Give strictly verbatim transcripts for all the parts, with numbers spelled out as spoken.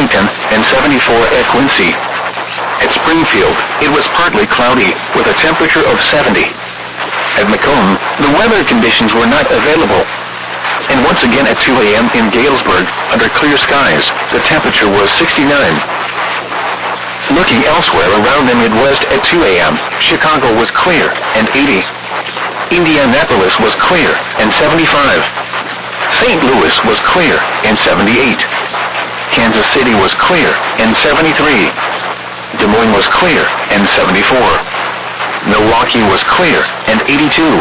Burlington, and seventy-four at Quincy. At Springfield, it was partly cloudy, with a temperature of seventy. At Macomb, the weather conditions were not available. And once again at two a.m. in Galesburg, under clear skies, the temperature was sixty-nine. Looking elsewhere around the Midwest at two a.m., Chicago was clear, and eighty. Indianapolis was clear, and seventy-five. Saint Louis was clear, and seventy-eight. Kansas City was clear, and seventy-three. Des Moines was clear, and seventy-four. Milwaukee was clear, and eighty-two.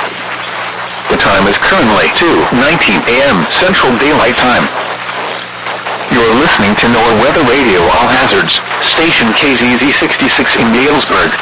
The time is currently two nineteen a.m. Central Daylight Time. You're listening to NOAA Weather Radio All Hazards, station K Z Z sixty-six in Galesburg.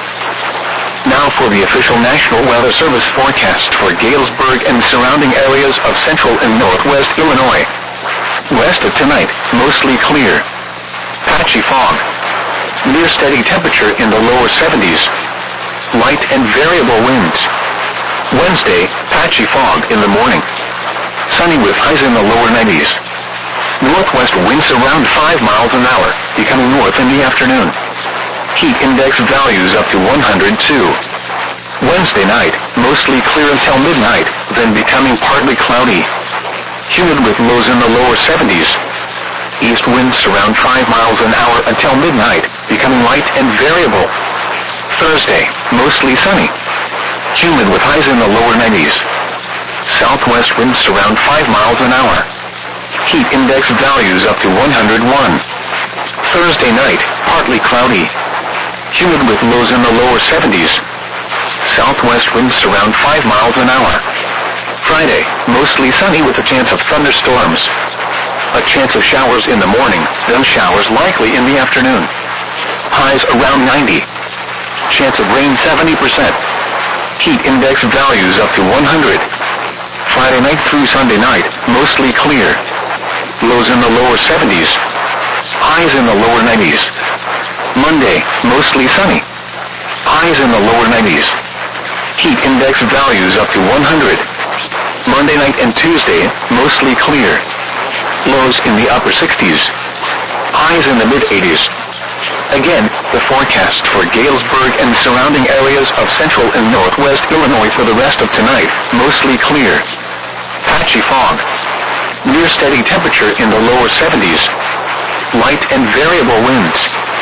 Now for the official National Weather Service forecast for Galesburg and surrounding areas of central and northwest Illinois. West of tonight, mostly clear. Patchy fog. Near steady temperature in the lower seventies. Light and variable winds. Wednesday, patchy fog in the morning. Sunny with highs in the lower nineties. Northwest winds around five miles an hour, becoming north in the afternoon. Heat index values up to one hundred two. Wednesday night, mostly clear until midnight, then becoming partly cloudy. Humid with lows in the lower seventies. East winds around five miles an hour until midnight, becoming light and variable. Thursday, mostly sunny. Humid with highs in the lower nineties. Southwest winds around five miles an hour. Heat index values up to one hundred one. Thursday night, partly cloudy. Humid with lows in the lower seventies. Southwest winds around five miles an hour. Friday, mostly sunny with a chance of thunderstorms. A chance of showers in the morning, then showers likely in the afternoon. Highs around ninety. Chance of rain seventy percent. Heat index values up to one hundred. Friday night through Sunday night, mostly clear. Lows in the lower seventies. Highs in the lower nineties. Monday, mostly sunny. Highs in the lower nineties. Heat index values up to one hundred. Monday night and Tuesday, mostly clear. Lows in the upper sixties. Highs in the mid-eighties. Again, the forecast for Galesburg and surrounding areas of central and northwest Illinois for the rest of tonight, mostly clear. Patchy fog. Near steady temperature in the lower seventies. Light and variable winds.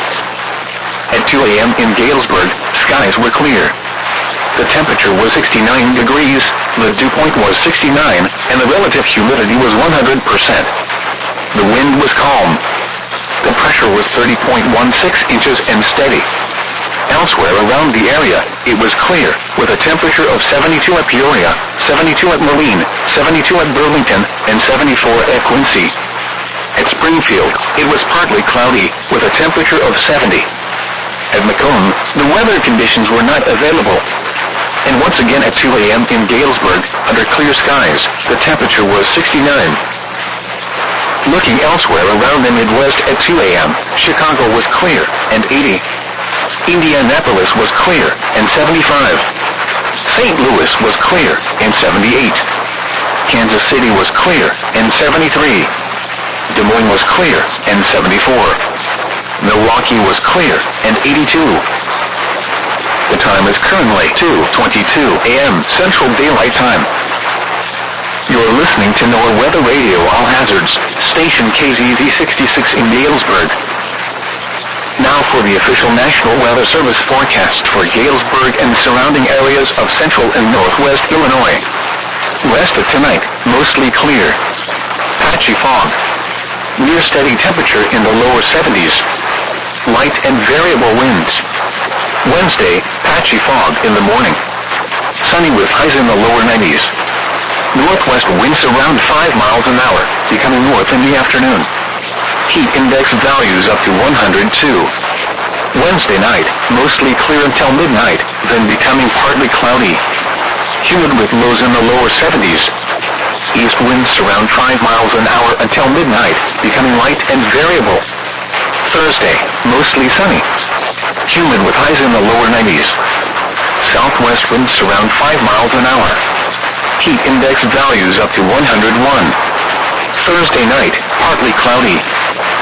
At two a.m. in Galesburg, skies were clear. The temperature was sixty-nine degrees, the dew point was sixty-nine, and the relative humidity was one hundred percent. The wind was calm. The pressure was thirty point one six inches and steady. Elsewhere around the area, it was clear, with a temperature of seventy-two at Peoria, seventy-two at Moline, seventy-two at Burlington, and seventy-four at Quincy. At Springfield, it was partly cloudy, with a temperature of seventy. At Macomb, the weather conditions were not available. And once again at two a.m. in Galesburg, under clear skies, the temperature was sixty-nine. Looking elsewhere around the Midwest at two a.m., Chicago was clear, and eighty. Indianapolis was clear, and seventy-five. Saint Louis was clear, and seventy-eight. Kansas City was clear, and seventy-three. Des Moines was clear, and seventy-four. Milwaukee was clear, and eighty-two. The time is currently two twenty-two a.m. Central Daylight Time. You're listening to NOAA Weather Radio All Hazards, station K Z Z sixty-six in Galesburg. Now for the official National Weather Service forecast for Galesburg and surrounding areas of central and northwest Illinois. West of tonight, mostly clear. Patchy fog. Near steady temperature in the lower seventies. Light and variable winds. Wednesday, patchy fog in the morning. Sunny with highs in the lower nineties. Northwest winds around five miles an hour, becoming north in the afternoon. Heat index values up to one hundred two. Wednesday night, mostly clear until midnight, then becoming partly cloudy. Humid with lows in the lower seventies. East winds around five miles an hour until midnight, becoming light and variable. Thursday, mostly sunny. Humid with highs in the lower nineties. Southwest winds around five miles an hour. Heat index values up to one hundred one. Thursday night, partly cloudy.